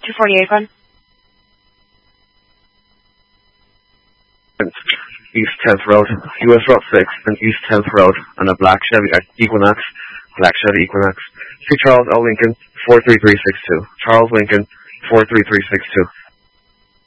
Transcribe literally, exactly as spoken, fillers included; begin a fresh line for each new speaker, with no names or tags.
two forty-eight, Glenn.
East tenth Road, U S Route six, and East tenth Road, and a black Chevy Equinox, black Chevy Equinox. See Charles L. Lincoln, four three three six two. Charles Lincoln, four three three six two.